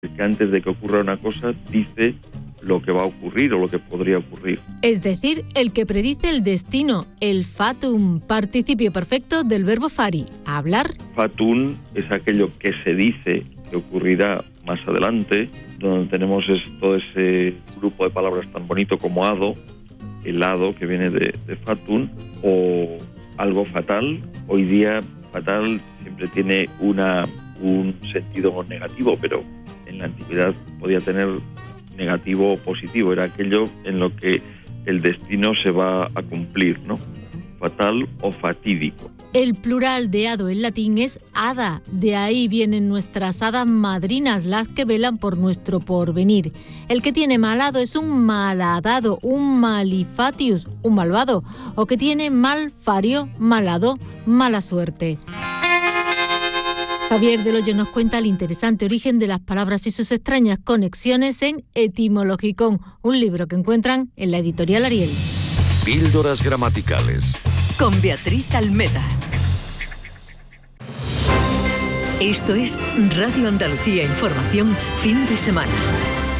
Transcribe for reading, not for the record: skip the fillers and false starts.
que antes de que ocurra una cosa dice lo que va a ocurrir o lo que podría ocurrir. Es decir, el que predice el destino, el fatum, participio perfecto del verbo fari, hablar. Fatum es aquello que se dice que ocurrirá más adelante, donde tenemos todo ese grupo de palabras tan bonito como hado, el hado que viene de fatum, o algo fatal. Hoy día fatal siempre tiene un sentido negativo, pero en la antigüedad podía tener negativo o positivo, era aquello en lo que el destino se va a cumplir, ¿no? Fatal o fatídico. El plural de hado en latín es hada, de ahí vienen nuestras hadas madrinas, las que velan por nuestro porvenir. El que tiene mal hado es un malhadado, un malifatius, un malvado, o que tiene mal fario, mal hado, mala suerte. Javier Del Hoyo nos cuenta el interesante origen de las palabras y sus extrañas conexiones en Etimologicón, un libro que encuentran en la editorial Ariel. Píldoras gramaticales. Con Beatriz Almeda. Esto es Radio Andalucía Información, fin de semana.